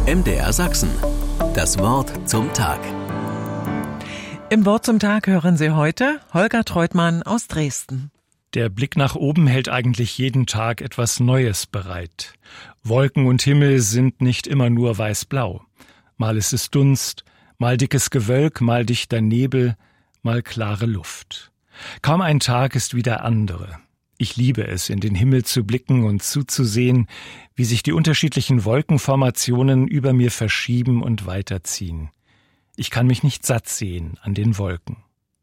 MDR Sachsen. Das Wort zum Tag. Im Wort zum Tag hören Sie heute Holger Treutmann aus Dresden. Der Blick nach oben hält eigentlich jeden Tag etwas Neues bereit. Wolken und Himmel sind nicht immer nur weiß-blau. Mal ist es Dunst, mal dickes Gewölk, mal dichter Nebel, mal klare Luft. Kaum ein Tag ist wie der andere. Ich liebe es, in den Himmel zu blicken und zuzusehen, wie sich die unterschiedlichen Wolkenformationen über mir verschieben und weiterziehen. Ich kann mich nicht satt sehen an den Wolken.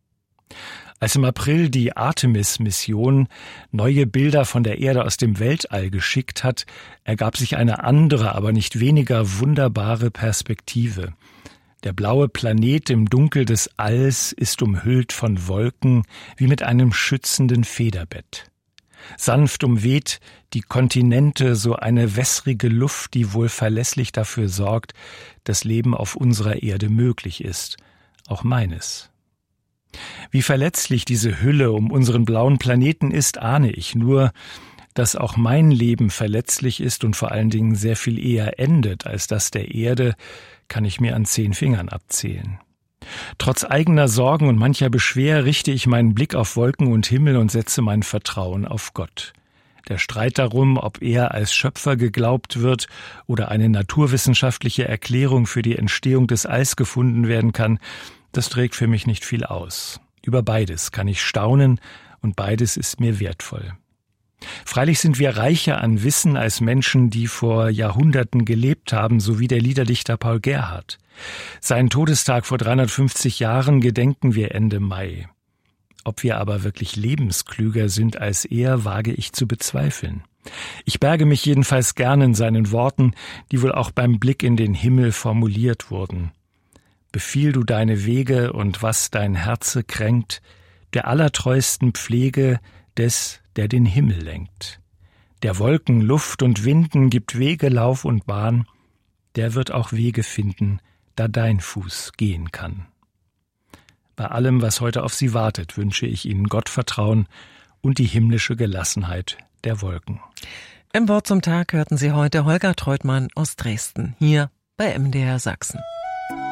Als im April die Artemis-Mission neue Bilder von der Erde aus dem Weltall geschickt hat, ergab sich eine andere, aber nicht weniger wunderbare Perspektive. Der blaue Planet im Dunkel des Alls ist umhüllt von Wolken wie mit einem schützenden Federbett. Sanft umweht die Kontinente so eine wässrige Luft, die wohl verlässlich dafür sorgt, dass Leben auf unserer Erde möglich ist, auch meines. Wie verletzlich diese Hülle um unseren blauen Planeten ist, ahne ich nur, dass auch mein Leben verletzlich ist und vor allen Dingen sehr viel eher endet als das der Erde, kann ich mir an 10 Fingern abzählen. Trotz eigener Sorgen und mancher Beschwer richte ich meinen Blick auf Wolken und Himmel und setze mein Vertrauen auf Gott. Der Streit darum, ob er als Schöpfer geglaubt wird oder eine naturwissenschaftliche Erklärung für die Entstehung des Alls gefunden werden kann, das trägt für mich nicht viel aus. Über beides kann ich staunen und beides ist mir wertvoll. Freilich sind wir reicher an Wissen als Menschen, die vor Jahrhunderten gelebt haben, so wie der Liederdichter Paul Gerhardt. Seinen Todestag vor 350 Jahren gedenken wir Ende Mai. Ob wir aber wirklich lebensklüger sind als er, wage ich zu bezweifeln. Ich berge mich jedenfalls gern in seinen Worten, die wohl auch beim Blick in den Himmel formuliert wurden. Befiehl du deine Wege und was dein Herze kränkt, der allertreusten Pflege des, der den Himmel lenkt. Der Wolken, Luft und Winden gibt Wege, Lauf und Bahn, der wird auch Wege finden, da dein Fuß gehen kann. Bei allem, was heute auf Sie wartet, wünsche ich Ihnen Gottvertrauen und die himmlische Gelassenheit der Wolken. Im Wort zum Tag hörten Sie heute Holger Treutmann aus Dresden, hier bei MDR Sachsen.